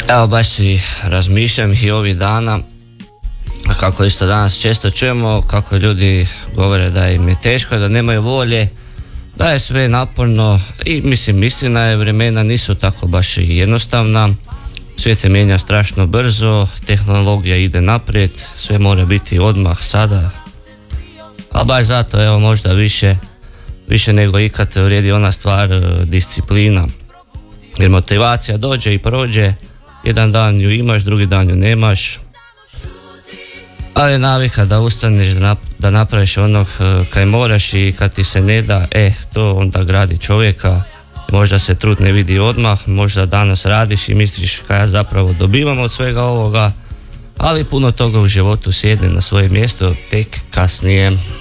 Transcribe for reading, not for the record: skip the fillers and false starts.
Evo baš si razmišljam i ovih dana, kako isto danas često čujemo, kako ljudi govore da im je teško, da nemaju volje, da je sve naporno i mislim istina je, vremena nisu tako baš i jednostavna, svijet se mijenja strašno brzo, tehnologija ide naprijed, sve mora biti odmah sada, ali baš zato evo možda više nego ikad vrijedi ona stvar disciplina, jer motivacija dođe i prođe, jedan dan ju imaš, drugi dan ju nemaš, ali navika da ustaneš, da napraviš onog kaj moraš i kad ti se ne da, to onda gradi čovjeka. Možda se trud ne vidi odmah, možda danas radiš i misliš kaj ja zapravo dobivam od svega ovoga, ali puno toga u životu sjedne na svoje mjesto tek kasnije.